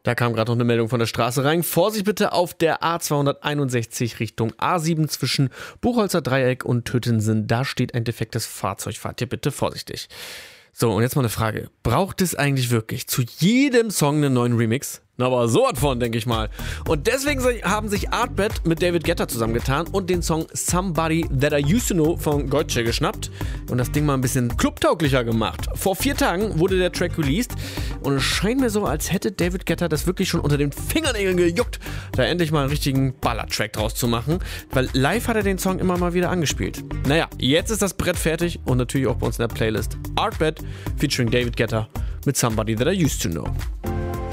Da kam gerade noch eine Meldung von der Straße rein. Vorsicht bitte auf der A261 Richtung A7 zwischen Buchholzer Dreieck und Tötensen. Da steht ein defektes Fahrzeug. Fahrt ihr bitte vorsichtig. So, und jetzt mal eine Frage. Braucht es eigentlich wirklich zu jedem Song einen neuen Remix? Na, aber so was von, denke ich mal. Und deswegen haben sich Artbed mit David Guetta zusammengetan und den Song Somebody That I Used to Know von Gotye geschnappt und das Ding mal ein bisschen clubtauglicher gemacht. Vor 4 Tagen wurde der Track released und es scheint mir so, als hätte David Guetta das wirklich schon unter den Fingernägeln gejuckt, da endlich mal einen richtigen Ballertrack draus zu machen, weil live hat er den Song immer mal wieder angespielt. Naja, jetzt ist das Brett fertig und natürlich auch bei uns in der Playlist. Artbed featuring David Guetta mit Somebody That I Used to Know.